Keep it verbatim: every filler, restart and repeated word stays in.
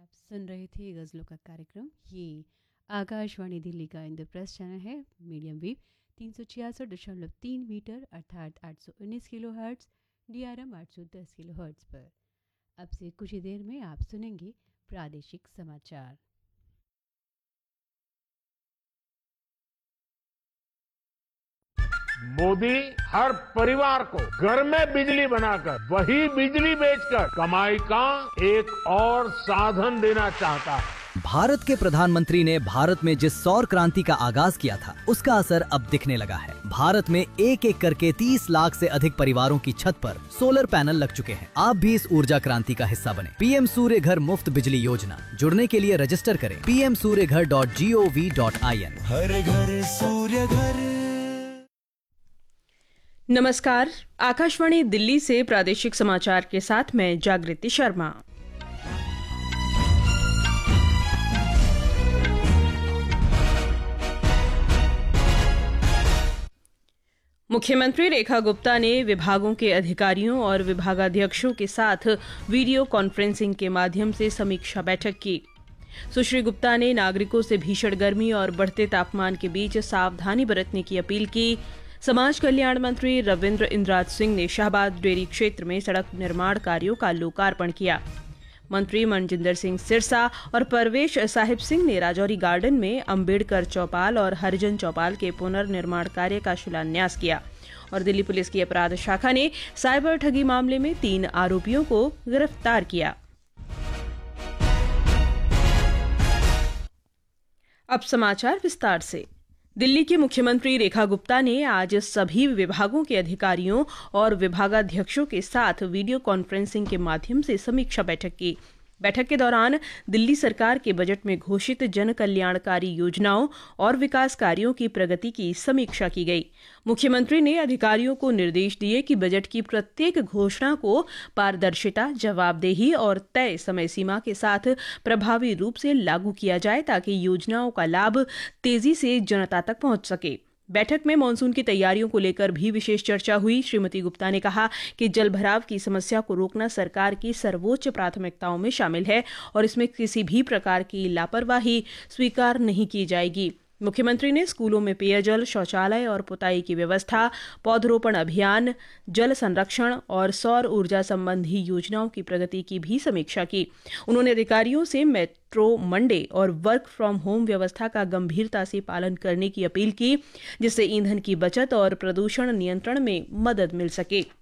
आप सुन रहे थे गज़लों का कार्यक्रम। ये आकाशवाणी दिल्ली का इंद्रप्रस्थ चैनल है। मीडियम वेव तीन सौ छियासठ दशमलव तीन मीटर अर्थात आठ सौ उन्नीस kilo hertz, D R M आठ सौ दस किलो हर्ट्स पर। अब से कुछ ही देर में आप सुनेंगे प्रादेशिक समाचार। मोदी हर परिवार को घर में बिजली बनाकर वही बिजली बेचकर कमाई का एक और साधन देना चाहता है। भारत के प्रधानमंत्री ने भारत में जिस सौर क्रांति का आगाज किया था, उसका असर अब दिखने लगा है। भारत में एक एक करके तीस लाख से अधिक परिवारों की छत पर सोलर पैनल लग चुके हैं। आप भी इस ऊर्जा क्रांति का हिस्सा बने। पीएम सूर्य घर मुफ्त बिजली योजना, जुड़ने के लिए रजिस्टर करें पी एम सूर्य घर dot G O V dot I N. हर घर सूर्य घर। नमस्कार, आकाशवाणी दिल्ली से प्रादेशिक समाचार के साथ मैं जागृति शर्मा। मुख्यमंत्री रेखा गुप्ता ने विभागों के अधिकारियों और विभागाध्यक्षों के साथ वीडियो कॉन्फ्रेंसिंग के माध्यम से समीक्षा बैठक की। सुश्री गुप्ता ने नागरिकों से भीषण गर्मी और बढ़ते तापमान के बीच सावधानी बरतने की अपील की। समाज कल्याण मंत्री रविंद्र इंद्राज सिंह ने शाहबाद डेयरी क्षेत्र में सड़क निर्माण कार्यों का लोकार्पण किया। मंत्री मनजिंदर सिंह सिरसा और परवेश साहिब सिंह ने राजौरी गार्डन में अंबेडकर चौपाल और हरिजन चौपाल के पुनर्निर्माण कार्य का शिलान्यास किया। और दिल्ली पुलिस की अपराध शाखा ने साइबर ठगी मामले में तीन आरोपियों को गिरफ्तार किया। अब समाचार विस्तार से। दिल्ली की मुख्यमंत्री रेखा गुप्ता ने आज सभी विभागों के अधिकारियों और विभागाध्यक्षों के साथ वीडियो कॉन्फ्रेंसिंग के माध्यम से समीक्षा बैठक की। बैठक के दौरान दिल्ली सरकार के बजट में घोषित जन कल्याणकारी योजनाओं और विकास कार्यों की प्रगति की समीक्षा की गई। मुख्यमंत्री ने अधिकारियों को निर्देश दिए कि बजट की प्रत्येक घोषणा को पारदर्शिता, जवाबदेही और तय समय सीमा के साथ प्रभावी रूप से लागू किया जाए ताकि योजनाओं का लाभ तेजी से जनता तक पहुंच सके। बैठक में मानसून की तैयारियों को लेकर भी विशेष चर्चा हुई। श्रीमती गुप्ता ने कहा कि जल भराव की समस्या को रोकना सरकार की सर्वोच्च प्राथमिकताओं में शामिल है और इसमें किसी भी प्रकार की लापरवाही स्वीकार नहीं की जाएगी। मुख्यमंत्री ने स्कूलों में पेयजल, शौचालय और पुताई की व्यवस्था, पौधरोपण अभियान, जल संरक्षण और सौर ऊर्जा संबंधी योजनाओं की प्रगति की भी समीक्षा की। उन्होंने अधिकारियों से मेट्रो मंडे और वर्क फ्रॉम होम व्यवस्था का गंभीरता से पालन करने की अपील की, जिससे ईंधन की बचत और प्रदूषण नियंत्रण में मदद मिल सके।